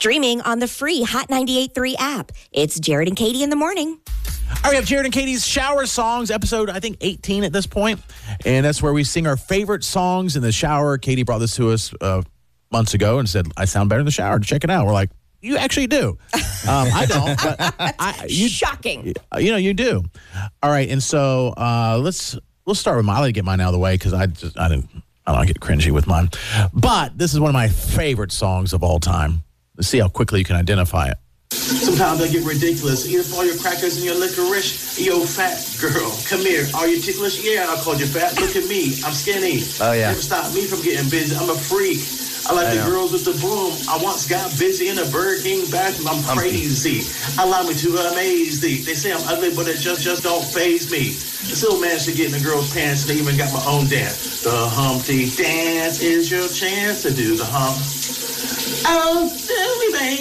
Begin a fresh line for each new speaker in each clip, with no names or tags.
Streaming on the free Hot 98.3 app. It's Jared and Katie in the morning.
All right, we have Jared and Katie's Shower Songs, episode, I think, 18 at this point. And that's where we sing our favorite songs in the shower. Katie brought this to us months ago and said, I sound better in the shower. Check it out. We're like, you actually do. I don't. But
Shocking.
You do. All right, and so we'll start with mine. I'll get mine out of the way because I don't get cringy with mine. But this is one of my favorite songs of all time. Let's see how quickly you can identify it.
Sometimes I get ridiculous. Eat up all your crackers and your licorice. Yo, fat girl, come here. Are you ticklish? Yeah, I called you fat. Look at me. I'm skinny.
Oh, yeah.
Never stop me from getting busy. I'm a freak. I like the girls with the boom. I once got busy in a Burger King bathroom. I'm crazy. Allow me to amaze thee. They say I'm ugly, but it just don't faze me. I still managed to get in the girl's pants and I even got my own dance. The Humpty Dance is your chance to do the hump. Oh, tell me, baby.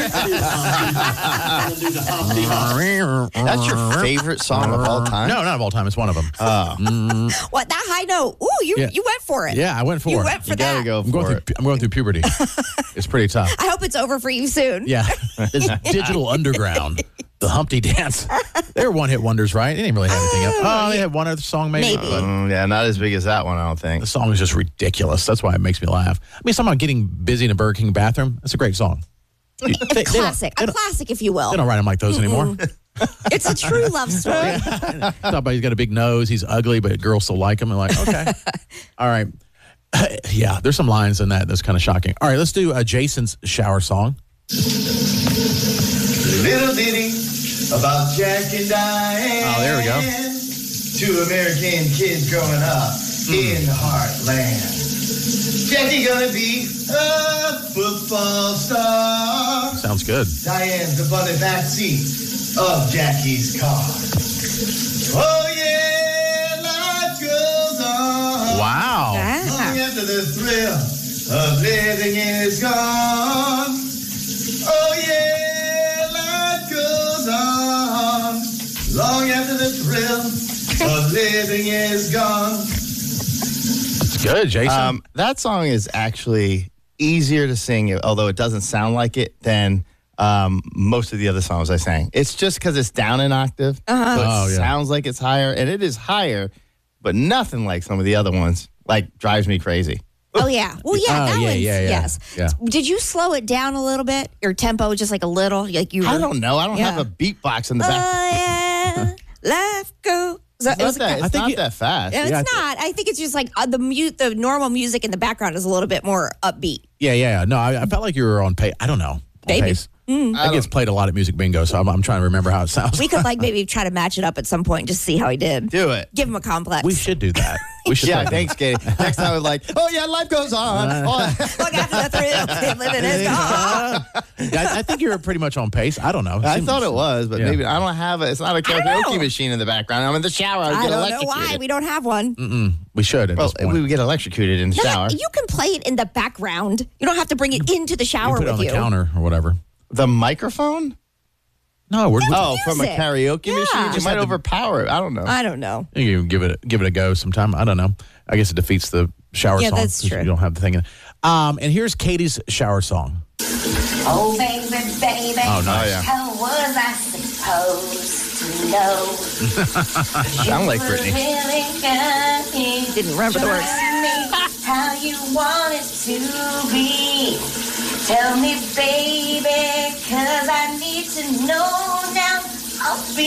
Do the Humpty Hump.
That's your favorite song of all time?
No, not of all time. It's one of them.
What, that high note? Ooh, you went for it.
Yeah, I went for it.
You went for
You gotta
that.
go for it.
I'm going through puberty. It's pretty tough.
I hope it's over for you soon.
Yeah. This Digital Underground, the Humpty Dance. They were one-hit wonders, right? They didn't really have anything else. Oh, they had one other song maybe.
Maybe.
But
Yeah, not as big as that one, I don't think.
the song is just ridiculous. That's why it makes me laugh. I mean, something about getting busy in a Burger King bathroom. That's a great song.
A classic, if you will.
They don't write them like those anymore.
It's a true love story.
Somebody's got a big nose. He's ugly, but girls still like him. And like, okay. All right. Yeah, there's some lines in that that's kind of shocking. All right, let's do Jason's shower song.
Little ditty about Jack and Diane.
Oh, there we go.
Two American kids growing up in the heartland. Jackie gonna be a football star.
Sounds good.
Diane's the bunny backseat of Jackie's car. Oh yeah, life goes on.
Wow.
Long after the thrill of living is gone. Oh yeah, life goes on. Long after the thrill of living is gone.
It's good, Jason.
That song is actually easier to sing, although it doesn't sound like it, than most of the other songs I sang. It's just because it's down an octave. So it sounds like it's higher, and it is higher, but nothing like some of the other ones. Like, drives me crazy.
Oh, yeah. Well, yeah, that one's, yes.
Yeah.
Did you slow it down a little bit? Your tempo just like a little? Like you were,
I don't know. I don't have a beatbox in the back.
Oh, yeah. Life goes.
It's not that fast.
No, it's not. I think it's just like the normal music in the background is a little bit more upbeat.
Yeah. No, I felt like you were on pace. I don't know.
Maybe.
Pace. I gets played a lot at Music Bingo, so I'm trying to remember how it sounds.
We could maybe try to match it up at some point and just see how he did.
Do it.
Give him a complex.
We should do that. We should.
Yeah, thanks, Katie. Next time we're like, oh yeah, life goes on.
Look after the thrill, living is gone.
I think you were pretty much on pace. I don't know.
I thought it was, but maybe I don't have it. It's not a karaoke machine in the background. I'm in the shower.
I don't know why we don't have one.
We should.
Well, we would get electrocuted in the shower.
You can play it in the background. You don't have to bring it into the shower
put it
with
on the counter or whatever.
The microphone?
No, we're
from a karaoke machine? You might overpower it. I don't know.
I don't know.
You can give it a go sometime. I don't know. I guess it defeats the shower song.
That's true.
You don't have the thing in it. And here's Katie's shower song.
Oh, baby, baby.
Oh, nice.
How was I supposed to know?
Sound like Britney.
Didn't remember the words.
How you want it to be. Tell me, baby, 'cause I need to know now. I'll be